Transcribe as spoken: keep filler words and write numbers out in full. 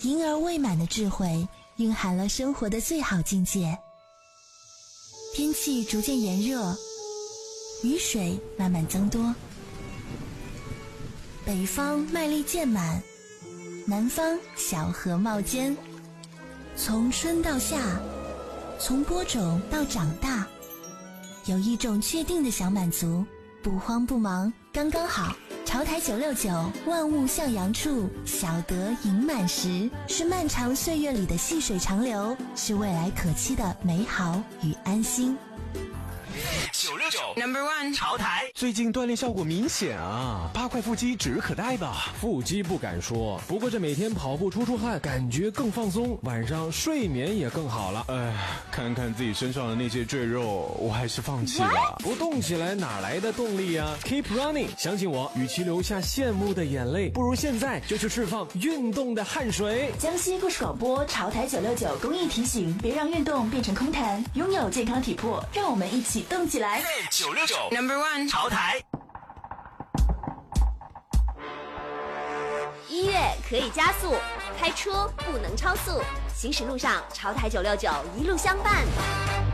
婴儿未满的智慧蕴含了生活的最好境界。天气逐渐炎热，雨水慢慢增多，北方麦粒渐满，南方小荷冒尖。从春到夏，从播种到长大，有一种确定的小满足，不慌不忙，刚刚好。潮台九六九，万物向阳处，小得盈满时，是漫长岁月里的细水长流，是未来可期的美好与安心。 九六九 Number One 潮台，最近锻炼效果明显啊，八块腹肌指日可待吧？ 腹肌不敢说，不过这每天跑步出出汗，感觉更放松，晚上睡眠也更好了。 哎，看看自己身上的那些赘肉，我还是放弃了。 不动起来哪来的动力啊 ？Keep running， 相信我，与其留下羡慕的眼泪，不如现在就去释放运动的汗水。 江西故事广播潮台九六九公益提醒：别让运动变成空谈，拥有健康体魄，让我们一起动起来。 九六九 Number One 潮台， 音乐可以加速，开车不能超速，行驶路上潮台九六九一路相伴。